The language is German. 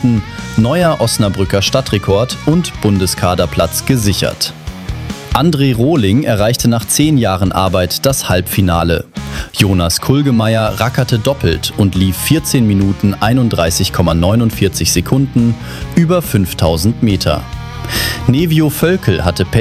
Minuten, neuer Osnabrücker Stadtrekord und Bundeskaderplatz gesichert. André Rohling erreichte nach 10 Jahren Arbeit das Halbfinale. Jonas Kulgemeier rackerte doppelt und lief 14 Minuten 31,49 Sekunden über 5000 Meter. Nevio Völkel hatte Pech